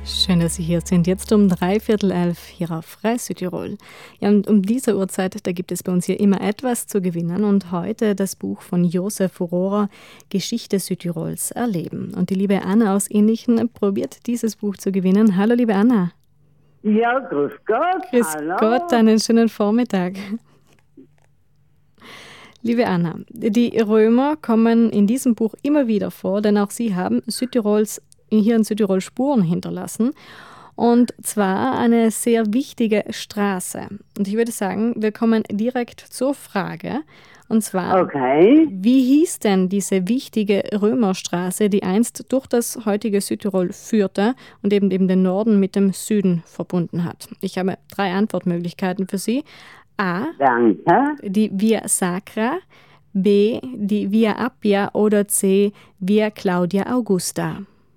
Schön, dass Sie hier sind. Jetzt um 11:15 hier auf Frei Südtirol. Ja, und um diese Uhrzeit, da gibt es bei uns hier immer etwas zu gewinnen. Und heute das Buch von Josef Rohrer, Geschichte Südtirols erleben. Und die liebe Anna aus Innichen probiert dieses Buch zu gewinnen. Hallo, liebe Anna. Ja, grüß Gott. Grüß Hallo. Gott, einen schönen Vormittag. Liebe Anna, die Römer kommen in diesem Buch immer wieder vor, denn auch sie haben hier in Südtirol Spuren hinterlassen. Und zwar eine sehr wichtige Straße. Und ich würde sagen, wir kommen direkt zur Frage. Und zwar, Okay. wie hieß denn diese wichtige Römerstraße, die einst durch das heutige Südtirol führte und eben den Norden mit dem Süden verbunden hat? Ich habe 3 Antwortmöglichkeiten für Sie. A, Danke. die Via Sacra, B, die Via Appia oder C, Via Claudia Augusta.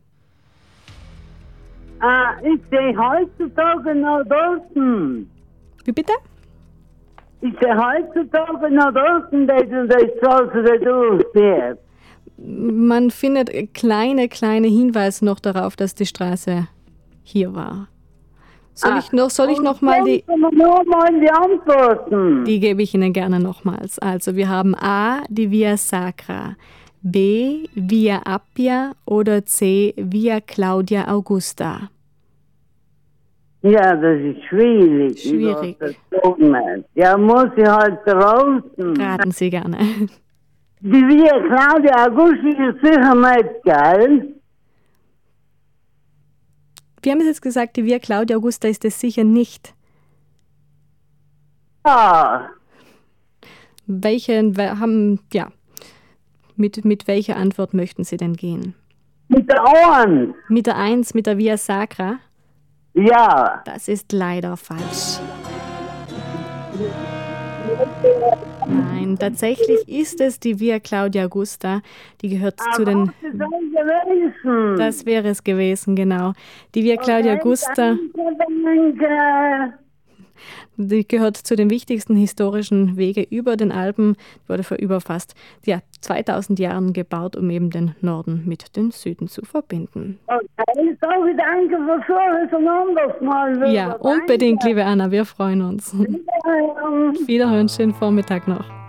Ich sehe heutzutage noch draußen. Wie bitte? Ich sehe heutzutage noch draußen, dass die Straße da durchfährt. Man findet kleine Hinweise noch darauf, dass die Straße hier war. Soll ich noch mal die Antworten. Die gebe ich Ihnen gerne nochmals. Also wir haben A, die Via Sacra, B, Via Appia oder C, Via Claudia Augusta. Ja, das ist schwierig. Schwierig. Ja, muss ich halt draußen. Raten Sie gerne. Die Via Claudia Augusta ist sicher nicht geil. Wir haben es jetzt gesagt, die Via Claudia Augusta ist es sicher nicht. Ja. Mit welcher Antwort möchten Sie denn gehen? Mit der Ohren. Mit der 1, mit der Via Sacra? Ja. Das ist leider falsch. Nein, tatsächlich ist es die Via Claudia Augusta. Die gehört zu den... Das wäre es gewesen, genau. Die Via Claudia Augusta... Danke. Die gehört zu den wichtigsten historischen Wege über den Alpen, wurde vor über fast 2000 Jahren gebaut, um eben den Norden mit dem Süden zu verbinden. Okay, so, danke für so ein anderes Mal wieder. Ja, unbedingt, liebe Anna, wir freuen uns. Wiederhören. Wiederhören, schönen Vormittag noch.